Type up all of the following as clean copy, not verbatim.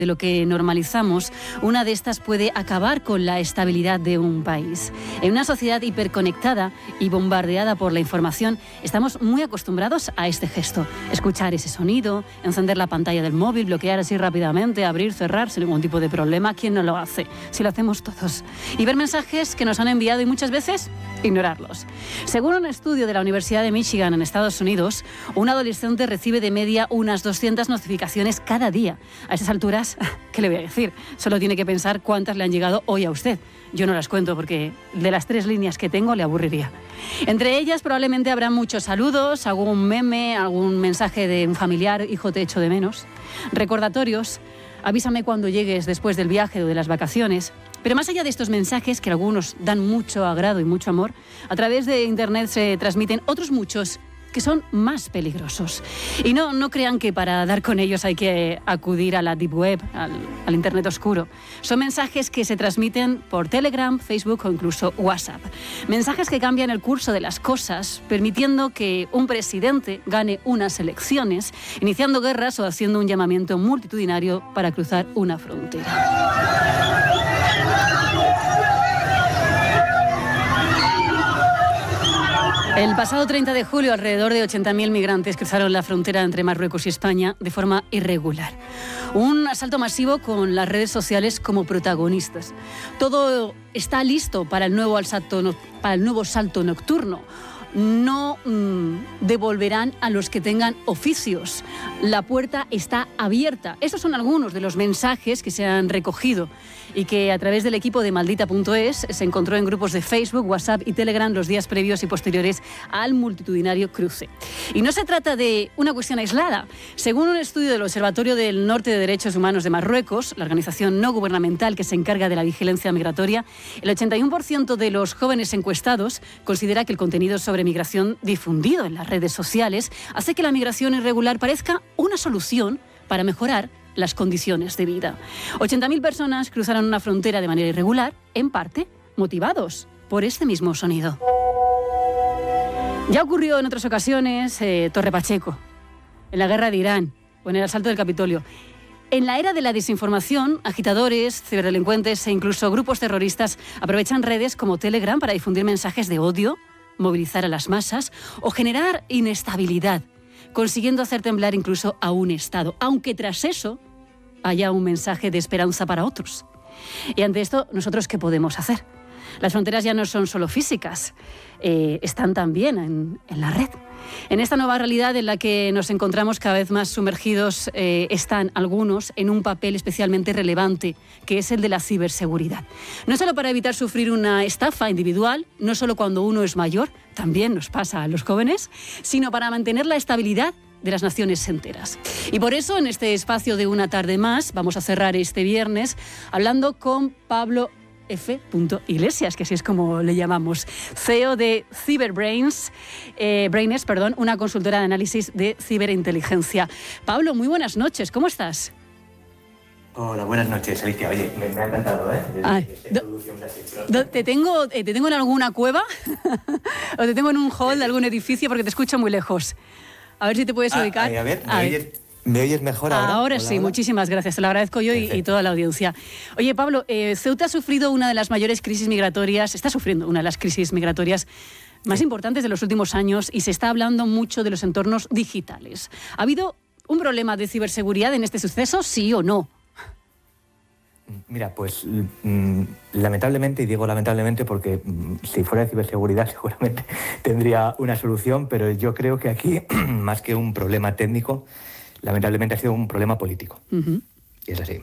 de lo que normalizamos, una de estas puede acabar con la estabilidad de un país. En una sociedad hiperconectada y bombardeada por la información, estamos muy acostumbrados a este gesto. Escuchar ese sonido, encender la pantalla del móvil, bloquear así rápidamente, abrir, cerrar, sin ningún tipo de problema. ¿Quién no lo hace? Si lo hacemos todos. Y ver mensajes que nos han enviado y muchas veces ignorarlos. Según un estudio de la Universidad de Michigan en Estados Unidos, un adolescente recibe de media unas 200 notificaciones cada día. A esas alturas, ¿qué le voy a decir? Solo tiene que pensar cuántas le han llegado hoy a usted. Yo no las cuento porque de las 3 líneas que tengo le aburriría. Entre ellas probablemente habrá muchos saludos, algún meme, algún mensaje de un familiar, hijo te echo de menos, recordatorios, avísame cuando llegues después del viaje o de las vacaciones. Pero más allá de estos mensajes, que algunos dan mucho agrado y mucho amor, a través de Internet se transmiten otros muchos que son más peligrosos. Y no crean que para dar con ellos hay que acudir a la Deep Web, al Internet oscuro. Son mensajes que se transmiten por Telegram, Facebook o incluso WhatsApp. Mensajes que cambian el curso de las cosas, permitiendo que un presidente gane unas elecciones, iniciando guerras o haciendo un llamamiento multitudinario para cruzar una frontera. El pasado 30 de julio, alrededor de 80.000 migrantes cruzaron la frontera entre Marruecos y España de forma irregular. Un asalto masivo con las redes sociales como protagonistas. Todo está listo para el nuevo salto nocturno. No devolverán a los que tengan oficios. La puerta está abierta. Estos son algunos de los mensajes que se han recogido y que a través del equipo de Maldita.es se encontró en grupos de Facebook, WhatsApp y Telegram los días previos y posteriores al multitudinario cruce. Y no se trata de una cuestión aislada. Según un estudio del Observatorio del Norte de Derechos Humanos de Marruecos, la organización no gubernamental que se encarga de la vigilancia migratoria, el 81% de los jóvenes encuestados considera que el contenido sobre migración difundido en las redes sociales hace que la migración irregular parezca una solución para mejorar las condiciones de vida. 80.000 personas cruzaron una frontera de manera irregular, en parte motivados por este mismo sonido. Ya ocurrió en otras ocasiones, Torre Pacheco, en la guerra de Irán o en el asalto del Capitolio. En la era de la desinformación, agitadores, ciberdelincuentes e incluso grupos terroristas aprovechan redes como Telegram para difundir mensajes de odio, movilizar a las masas o generar inestabilidad, consiguiendo hacer temblar incluso a un Estado, aunque tras eso haya un mensaje de esperanza para otros. Y ante esto, ¿nosotros qué podemos hacer? Las fronteras ya no son solo físicas, están también en la red. En esta nueva realidad en la que nos encontramos cada vez más sumergidos, están algunos en un papel especialmente relevante, que es el de la ciberseguridad. No solo para evitar sufrir una estafa individual, no solo cuando uno es mayor, también nos pasa a los jóvenes, sino para mantener la estabilidad de las naciones enteras. Y por eso, en este espacio de Una Tarde Más, vamos a cerrar este viernes hablando con Pablo F. Iglesias, que así es como le llamamos, CEO de Cyberbrains, una consultora de análisis de ciberinteligencia. Pablo, muy buenas noches, ¿cómo estás? Hola, buenas noches, Alicia. Oye, me ha encantado, ¿Te tengo en alguna cueva? ¿O te tengo en un hall de algún edificio? Porque te escucho muy lejos. A ver si te puedes ubicar. A ver, ¿me oyes mejor ahora? Ahora sí, muchísimas gracias. Te lo agradezco yo y toda la audiencia. Oye, Pablo, Ceuta ha sufrido una de las mayores crisis migratorias, está sufriendo una de las crisis migratorias más importantes de los últimos años y se está hablando mucho de los entornos digitales. ¿Ha habido un problema de ciberseguridad en este suceso, sí o no? Mira, pues lamentablemente, y digo lamentablemente porque si fuera de ciberseguridad seguramente tendría una solución, pero yo creo que aquí, más que un problema técnico, lamentablemente ha sido un problema político. Uh-huh. Y es así.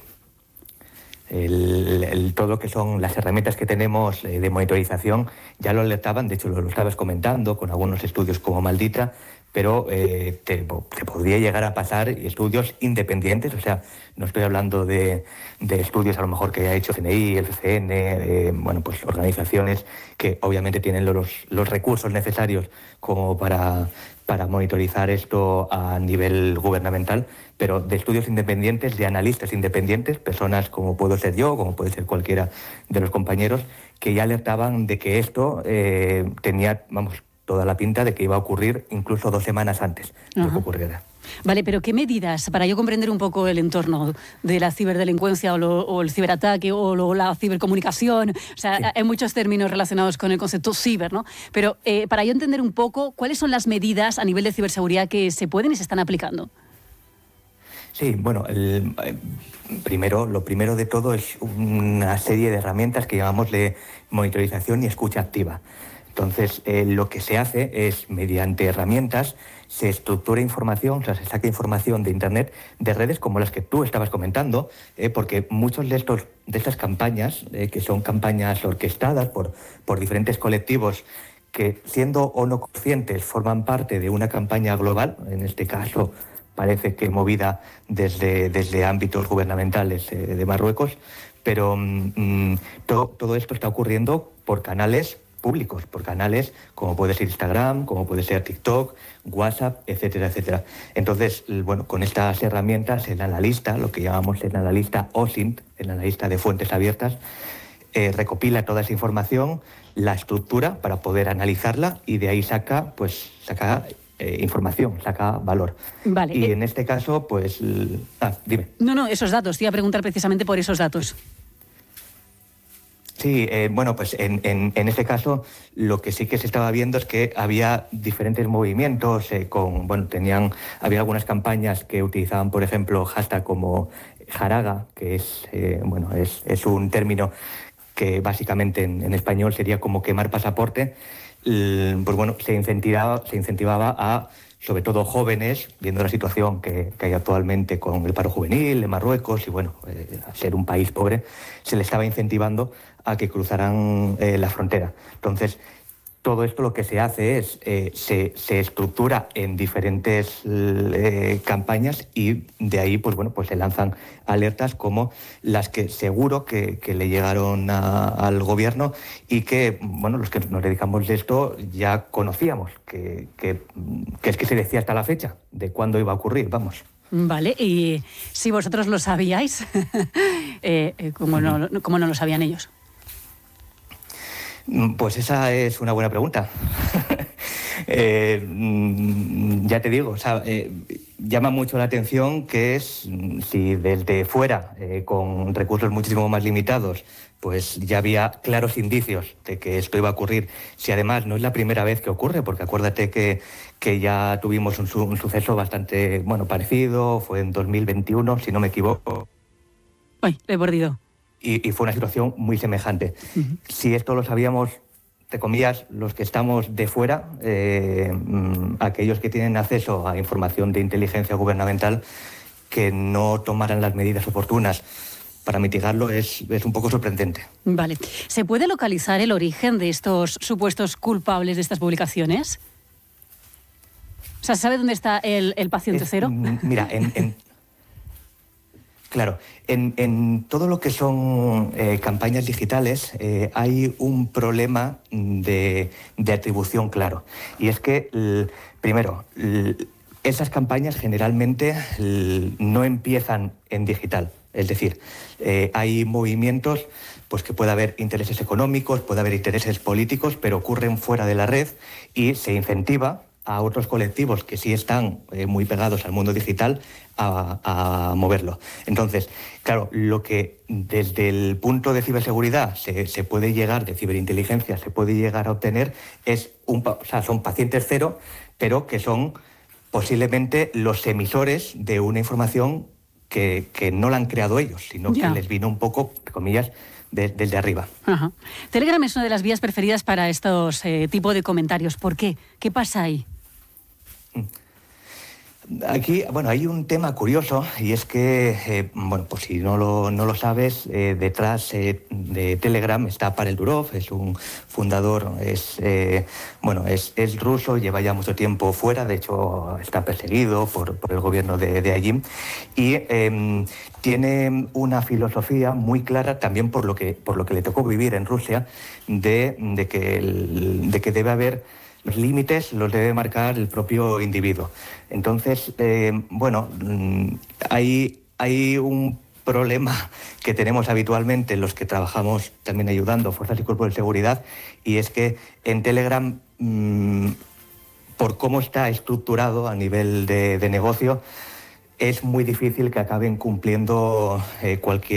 Todo lo que son las herramientas que tenemos de monitorización ya lo alertaban, de hecho lo estabas comentando con algunos estudios como Maldita, pero te podría llegar a pasar estudios independientes, o sea, no estoy hablando de estudios a lo mejor que haya hecho CNI, el CCN, pues organizaciones que obviamente tienen los recursos necesarios como para monitorizar esto a nivel gubernamental, pero de estudios independientes, de analistas independientes, personas como puedo ser yo, como puede ser cualquiera de los compañeros, que ya alertaban de que esto tenía, toda la pinta de que iba a ocurrir incluso 2 semanas antes de que ocurriera. Vale, pero ¿qué medidas, para yo comprender un poco el entorno de la ciberdelincuencia o el ciberataque o la cibercomunicación? O sea, sí, hay muchos términos relacionados con el concepto ciber, ¿no? Pero para yo entender un poco, ¿cuáles son las medidas a nivel de ciberseguridad que se pueden y se están aplicando? Sí, bueno, lo primero de todo es una serie de herramientas que llamamos de monitorización y escucha activa. Entonces, lo que se hace es, mediante herramientas, se estructura información, o sea, se saca información de Internet, de redes como las que tú estabas comentando, porque muchos de estas campañas, que son campañas orquestadas por diferentes colectivos, que siendo o no conscientes forman parte de una campaña global, en este caso parece que movida desde ámbitos gubernamentales de Marruecos, pero todo esto está ocurriendo por canales públicos, por canales como puede ser Instagram, como puede ser TikTok, WhatsApp, etcétera, etcétera. Entonces, bueno, con estas herramientas, el analista, lo que llamamos el analista OSINT, el analista de fuentes abiertas, recopila toda esa información, la estructura para poder analizarla y de ahí saca información, saca valor. Vale. Y en este caso, pues... dime. No, esos datos. Te iba a preguntar precisamente por esos datos. Sí, bueno, pues en este caso lo que sí que se estaba viendo es que había diferentes movimientos, había algunas campañas que utilizaban, por ejemplo, hashtag como Jaraga, que es un término que básicamente en español sería como quemar pasaporte. Pues bueno, se incentivaba a, sobre todo jóvenes, viendo la situación que hay actualmente con el paro juvenil en Marruecos y bueno, a ser un país pobre, se le estaba incentivando a que cruzaran la frontera. Entonces, todo esto lo que se hace es, se estructura en diferentes campañas y de ahí pues se lanzan alertas como las que seguro que le llegaron al gobierno y que, bueno, los que nos dedicamos de esto ya conocíamos, que es que se decía hasta la fecha de cuándo iba a ocurrir, vamos. Vale, y si vosotros lo sabíais, ¿cómo no lo sabían ellos? Pues esa es una buena pregunta. Ya te digo, llama mucho la atención que es si desde fuera, con recursos muchísimo más limitados, pues ya había claros indicios de que esto iba a ocurrir. Si además no es la primera vez que ocurre, porque acuérdate que ya tuvimos un suceso bastante parecido, fue en 2021, si no me equivoco. Ay, lo he perdido. Y fue una situación muy semejante. Uh-huh. Si esto lo sabíamos, entre comillas, los que estamos de fuera, aquellos que tienen acceso a información de inteligencia gubernamental, que no tomaran las medidas oportunas para mitigarlo es un poco sorprendente. Vale. ¿Se puede localizar el origen de estos supuestos culpables de estas publicaciones? O sea, ¿sabe dónde está el paciente cero? Mira, Claro, en todo lo que son campañas digitales hay un problema de atribución claro. Y es que, primero, esas campañas generalmente no empiezan en digital. Es decir, hay movimientos pues que puede haber intereses económicos, puede haber intereses políticos, pero ocurren fuera de la red y se incentiva a otros colectivos que sí están muy pegados al mundo digital a moverlo. Entonces, claro, lo que desde el punto de ciberseguridad se puede llegar, de ciberinteligencia, se puede llegar a obtener es son pacientes cero, pero que son posiblemente los emisores de una información que no la han creado ellos, sino que les vino un poco, entre comillas, desde arriba. Ajá. Telegram es una de las vías preferidas para estos tipos de comentarios. ¿Por qué? ¿Qué pasa ahí? Aquí, hay un tema curioso y es que, pues si no lo sabes, detrás de Telegram está Pavel Durov, es un fundador, es ruso, lleva ya mucho tiempo fuera, de hecho está perseguido por el gobierno de allí y tiene una filosofía muy clara también por lo que le tocó vivir en Rusia de que debe haber los límites, los debe marcar el propio individuo. Entonces, hay un problema que tenemos habitualmente los que trabajamos también ayudando fuerzas y cuerpos de seguridad, y es que en Telegram por cómo está estructurado a nivel de negocio, es muy difícil que acaben cumpliendo cualquier